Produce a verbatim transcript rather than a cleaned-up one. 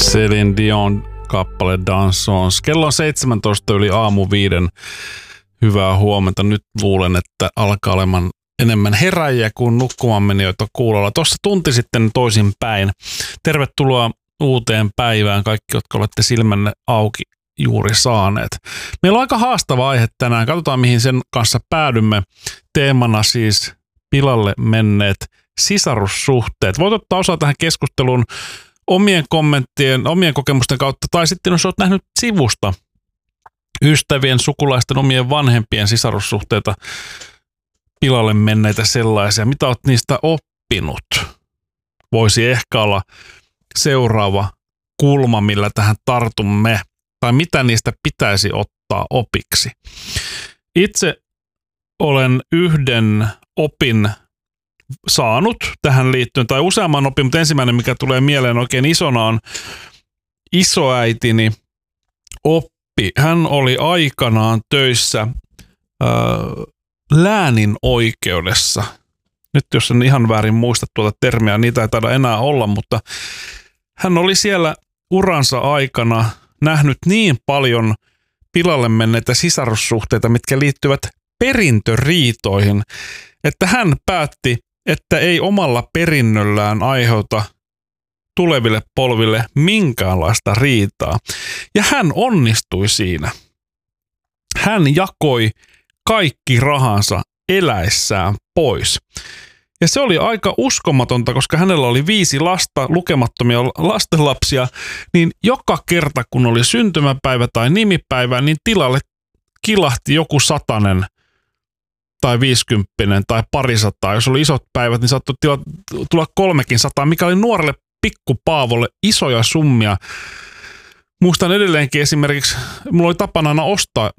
Celine Dion kappale Dansons. Kello on seitsemäntoista yli aamu viiden. Hyvää huomenta. Nyt luulen, että alkaa olemaan enemmän heräjiä kuin nukkumaan menijöitä kuulolla. Tuossa tunti sitten toisin päin. Tervetuloa uuteen päivään kaikki, jotka olette silmänne auki juuri saaneet. Meillä on aika haastava aihe tänään. Katsotaan, mihin sen kanssa päädymme. Teemana siis pilalle menneet sisarussuhteet. Voit ottaa osaa tähän keskusteluun omien kommenttien, omien kokemusten kautta, tai sitten jos olet nähnyt sivusta ystävien, sukulaisten, omien vanhempien sisarussuhteita, pilalle menneitä sellaisia. Mitä olet niistä oppinut? Voisi ehkä olla seuraava kulma, millä tähän tartumme, tai mitä niistä pitäisi ottaa opiksi. Itse olen yhden opin saanut tähän liittyen, tai useamman opin, mutta ensimmäinen, mikä tulee mieleen oikein isona, on isoäitini oppi. Hän oli aikanaan töissä ää, läänin oikeudessa. Nyt jos en ihan väärin muista tuota termiä, niitä ei taida enää olla, mutta hän oli siellä uransa aikana nähnyt niin paljon pilalle menneitä sisarussuhteita, mitkä liittyvät perintöriitoihin, että hän päätti, että ei omalla perinnöllään aiheuta tuleville polville minkäänlaista riitaa. Ja hän onnistui siinä. Hän jakoi kaikki rahansa eläessään pois. Ja se oli aika uskomatonta, koska hänellä oli viisi lasta, lukemattomia lastenlapsia, niin joka kerta kun oli syntymäpäivä tai nimipäivä, niin tilalle kilahti joku satanen tai viisikymppinen tai parisataa. Jos oli isot päivät, niin saattoi tulla kolmekin sataa, mikä oli nuorelle pikkupaavolle isoja summia. Muistan edelleenkin esimerkiksi, mulla oli tapana aina ostaa